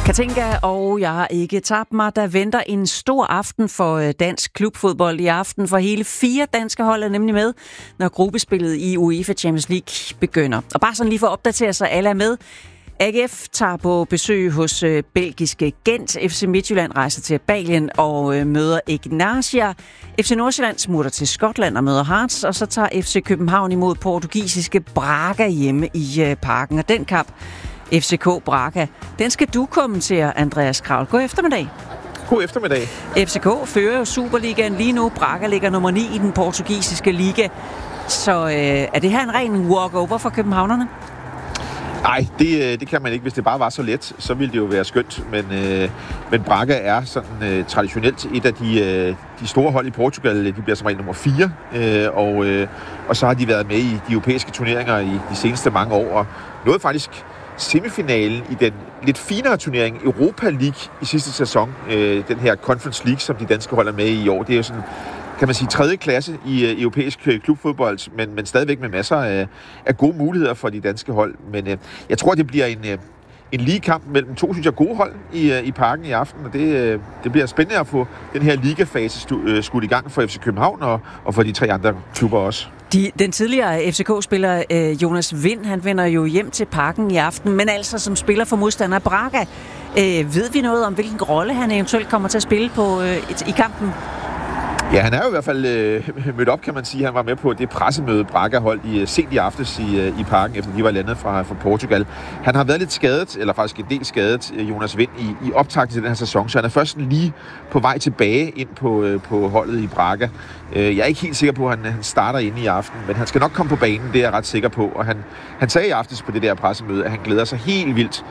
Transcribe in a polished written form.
Katinka, og jeg har ikke tabt mig. Der venter en stor aften for dansk klubfodbold i aften, for hele 4 danske hold er nemlig med, når gruppespillet i UEFA Champions League begynder. Og bare sådan lige for at opdatere sig, alle er med. AGF tager på besøg hos belgiske Gent. FC Midtjylland rejser til Belgien og møder Ignacia. FC Nordsjælland smutter til Skotland og møder Hearts. Og så tager FC København imod portugisiske Braga hjemme i Parken. Og den kamp, FCK Braga, den skal du kommentere, Andreas Kravl. God eftermiddag. God eftermiddag. FCK fører jo Superligaen lige nu. Braga ligger nummer 9 i den portugisiske liga. Så er det her en ren walkover for københavnerne? Nej, det kan man ikke. Hvis det bare var så let, så ville det jo være skønt. Men Braga er sådan traditionelt et af de store hold i Portugal. De bliver som regel nummer 4. Og så har de været med i de europæiske turneringer i de seneste mange år. Og nåede faktisk semifinalen i den lidt finere turnering Europa League i sidste sæson. Den her Conference League, som de danske hold er med i år. Det er jo sådan, kan man sige, 3. klasse i europæisk klubfodbold, men stadigvæk med masser af gode muligheder for de danske hold. Men jeg tror, det bliver en lige kamp mellem 2, synes jeg, gode hold i Parken i aften, og det bliver spændende at få den her ligafase skudt i gang for FC København og for de 3 andre klubber også. Den tidligere FCK-spiller Jonas Vind, han vender jo hjem til Parken i aften, men altså som spiller for modstander Braga. Ved vi noget om, hvilken rolle han eventuelt kommer til at spille i kampen? Ja, han er jo i hvert fald mødt op, kan man sige. Han var med på det pressemøde, Braga holdt sent i aftes i Parken, efter de var landet fra Portugal. Han har været lidt skadet, eller faktisk en del skadet, Jonas Vind, i optakten til den her sæson, så han er først lige på vej tilbage ind på holdet i Braga. Jeg er ikke helt sikker på, at han starter inde i aften, men han skal nok komme på banen, det er jeg ret sikker på. Og han sagde i aftes på det der pressemøde, at han glæder sig helt vildt